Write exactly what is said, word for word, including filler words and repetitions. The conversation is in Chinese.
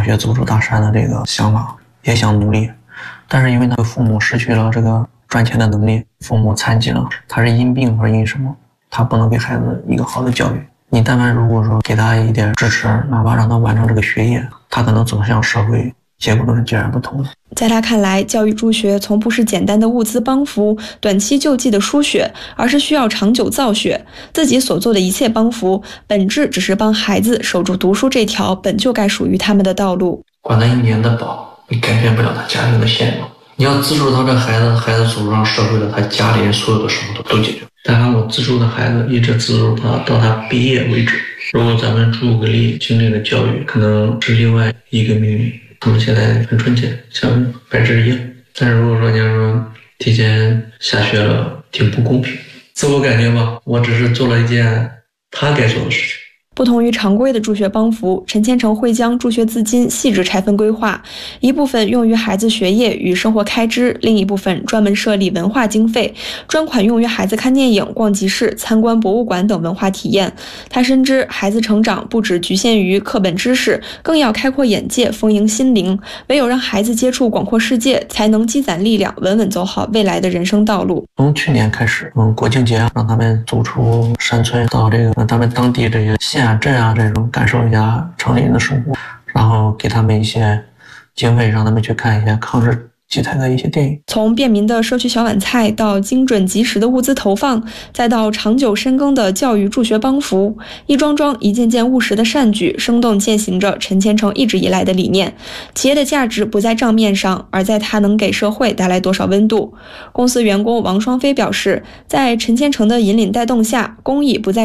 学走出大山的这个想法，也想努力，但是因为他的父母失去了这个赚钱的能力，父母残疾了，他是因病或者因什么，他不能给孩子一个好的教育。你但凡如果说给他一点支持，哪怕让他完成这个学业，他可能走向社会，结果都是截然不同的。 在他看来，教育助学从不是简单的物资帮扶、短期救济的输血，而是需要长久造血。自己所做的一切帮扶，本质只是帮孩子守住读书这条本就该属于他们的道路。 管他一年的保，你改变不了他家庭的现状。你要资助他这孩子，孩子走上社会了，他家里人所有的生活都都解决。但凡我资助的孩子一直资助他到他毕业为止。如果咱们注个力精力的教育，可能是另外一个命运。他们现在很纯洁，像白纸一样。但是如果说你要说提前下学了，挺不公平。自我感觉吧，我只是做了一件他该做的事情。 不同于常规的助学帮扶，陈千成会将助学资金细致拆分规划，一部分用于孩子学业与生活开支，另一部分专门设立文化经费，专款用于孩子看电影、逛集市、参观博物馆等文化体验。他深知孩子成长不只局限于课本知识，更要开阔眼界、丰盈心灵。唯有让孩子接触广阔世界，才能积攒力量，稳稳走好未来的人生道路。 从去年开始，嗯，国庆节让他们走出山村，到这个让他们当地这些县啊、镇啊这种，感受一下城里人的生活，然后给他们一些经费，让他们去看一些抗日题材的一些电影。 从便民的社区小碗菜到精准及时的物资投放，再到长久深耕的教育助学帮扶，一桩桩一件件务实的善举，生动践行着陈千成一直以来的理念。企业的价值不在账面上，而在它能给社会带来多少温度。公司员工王双飞表示，在陈千成的引领带动下，公益不再